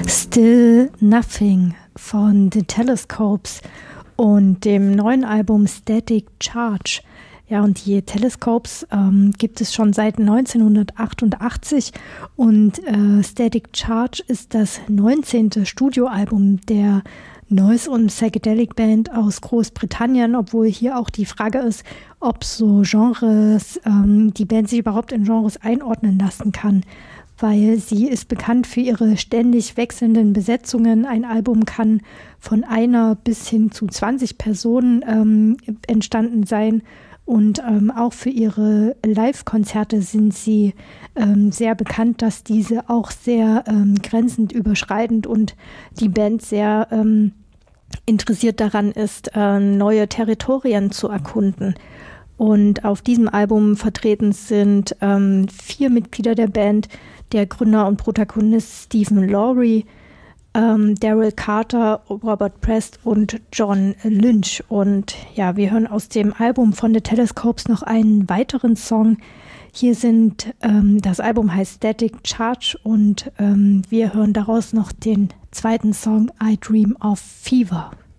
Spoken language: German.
Still Nothing von The Telescopes und dem neuen Album Static Charge. Ja, und die Telescopes gibt es schon seit 1988 und Static Charge ist das 19. Studioalbum der Noise- und Psychedelic-Band aus Großbritannien, obwohl hier auch die Frage ist, ob so Genres, die Band sich überhaupt in Genres einordnen lassen kann, weil sie ist bekannt für ihre ständig wechselnden Besetzungen. Ein Album kann von einer bis hin zu 20 Personen entstanden sein. Und auch für ihre Live-Konzerte sind sie sehr bekannt, dass diese auch sehr grenzend überschreitend und die Band sehr interessiert daran ist, neue Territorien zu erkunden. Und auf diesem Album vertreten sind 4 Mitglieder der Band, der Gründer und Protagonist Stephen Lawry, Daryl Carter, Robert Prest und John Lynch. Und ja, wir hören aus dem Album von The Telescopes noch einen weiteren Song. Hier das Album heißt Static Charge und wir hören daraus noch den zweiten Song I Dream of Fever.